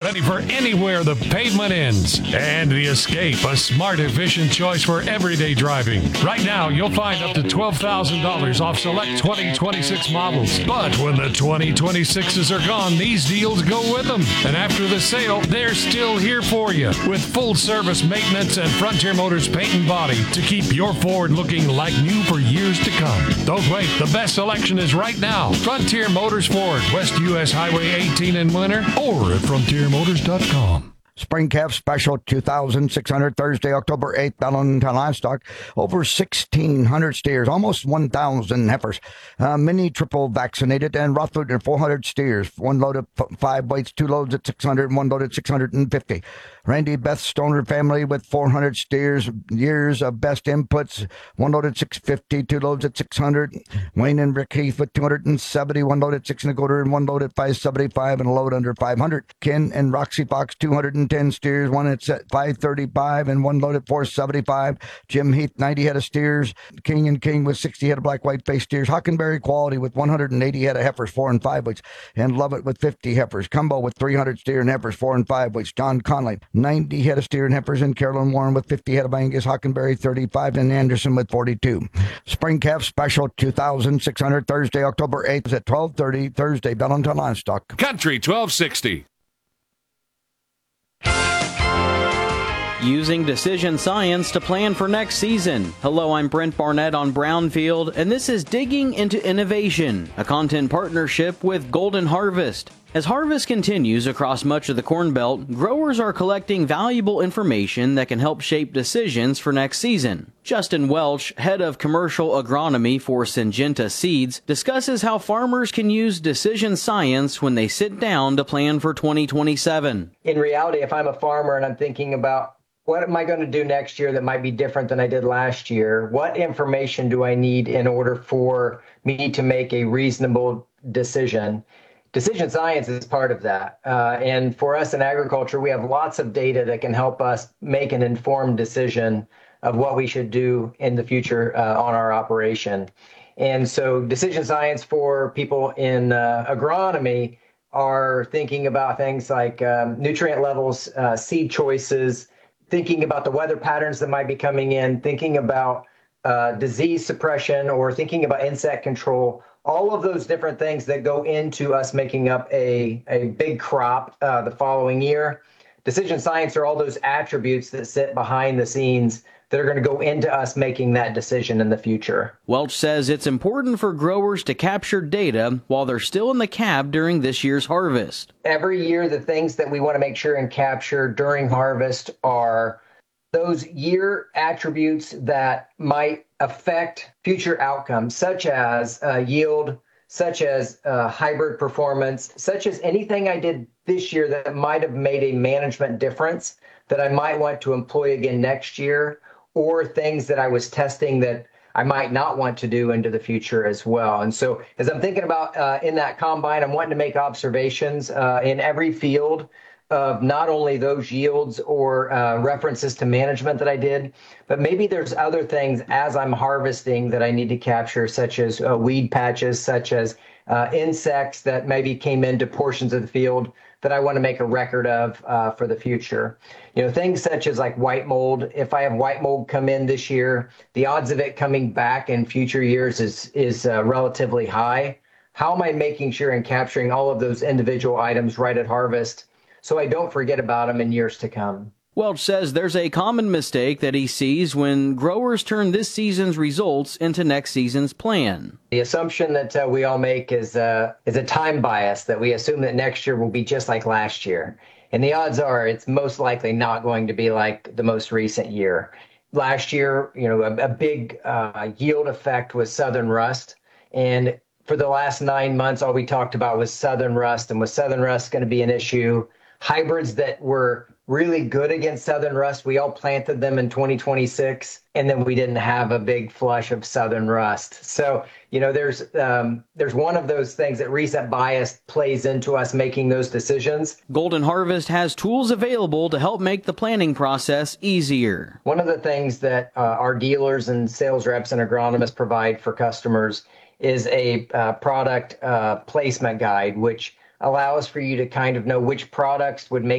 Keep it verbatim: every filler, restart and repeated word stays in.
ready for anywhere the pavement ends. And the Escape, a smart, efficient choice for everyday driving. Right now, you'll find up to twelve thousand dollars off select twenty twenty-six models. But when the twenty twenty-sixes are gone, these deals go with them. And after the sale, they're still here for you with full service maintenance and Frontier Motors paint and body to keep your Ford looking like new for years to come. Don't wait. The best selection is right now. Frontier Motors Ford, West U S Highway eighteen in Winter, or at frontier motors dot com. Spring Calf Special two thousand six hundred Thursday, October eighth, Bellington Livestock. Over sixteen hundred steers, almost one thousand heifers. Uh, mini triple vaccinated and Rothford and four hundred steers. One load of f- five weights, two loads at six hundred, one load at six hundred fifty. Randy Beth Stoner family with four hundred steers, years of best inputs. One load at six fifty, two loads at six hundred. Wayne and Rick Heath with two hundred seventy, one load at six and a quarter, and one load at five seventy-five, and a load under five hundred. Ken and Roxy Fox, two hundred ten steers, one at five thirty-five, and one load at four seventy-five. Jim Heath, ninety head of steers. King and King with sixty head of black white face steers. Huckenberry Quality with one hundred eighty head of heifers, four and five weights. And Lovett with fifty heifers. Cumbo with three hundred steer and heifers, four and five weights. John Conley, ninety head of steer and heifers. And Carolyn Warren with fifty head of Angus. Huckenberry, thirty-five, and Anderson with forty-two. Spring Calf Special two thousand six hundred Thursday, October eighth at twelve thirty. Thursday, Bellington Livestock. Country twelve sixty. Using decision science to plan for next season. Hello, I'm Brent Barnett on Brownfield, and this is Digging into Innovation, a content partnership with Golden Harvest. As harvest continues across much of the Corn Belt, growers are collecting valuable information that can help shape decisions for next season. Justin Welch, head of commercial agronomy for Syngenta Seeds, discusses how farmers can use decision science when they sit down to plan for twenty twenty-seven. In reality, if I'm a farmer and I'm thinking about what am I going to do next year that might be different than I did last year? What information do I need in order for me to make a reasonable decision? Decision science is part of that. Uh, and for us in agriculture, we have lots of data that can help us make an informed decision of what we should do in the future uh, on our operation. And so decision science for people in uh, agronomy are thinking about things like um, nutrient levels, uh, seed choices, thinking about the weather patterns that might be coming in, thinking about uh, disease suppression, or thinking about insect control, all of those different things that go into us making up a, a big crop uh, the following year. Decision science are all those attributes that sit behind the scenes that are going to go into us making that decision in the future. Welch says it's important for growers to capture data while they're still in the cab during this year's harvest. Every year, the things that we want to make sure and capture during harvest are those year attributes that might affect future outcomes, such as uh, yield, such as uh, hybrid performance, such as anything I did this year that might have made a management difference that I might want to employ again next year, or things that I was testing that I might not want to do into the future as well. And so as I'm thinking about uh, in that combine, I'm wanting to make observations uh, in every field of not only those yields or uh, references to management that I did, but maybe there's other things as I'm harvesting that I need to capture, such as uh, weed patches, such as uh, insects that maybe came into portions of the field that I want to make a record of uh, for the future. You know, things such as like white mold. If I have white mold come in this year, the odds of it coming back in future years is is uh, relatively high. How am I making sure and capturing all of those individual items right at harvest so I don't forget about them in years to come? Welch says there's a common mistake that he sees when growers turn this season's results into next season's plan. The assumption that uh, we all make is, uh, is a time bias, that we assume that next year will be just like last year. And the odds are it's most likely not going to be like the most recent year. Last year, you know, a, a big uh, yield effect was southern rust. And for the last nine months, all we talked about was southern rust. And was southern rust going to be an issue? Hybrids that were really good against southern rust, we all planted them in twenty twenty-six, and then we didn't have a big flush of southern rust. So, you know, there's um, there's one of those things that reset bias plays into us making those decisions. Golden Harvest has tools available to help make the planning process easier. One of the things that uh, our dealers and sales reps and agronomists provide for customers is a uh, product uh, placement guide, which allows for you to kind of know which products would make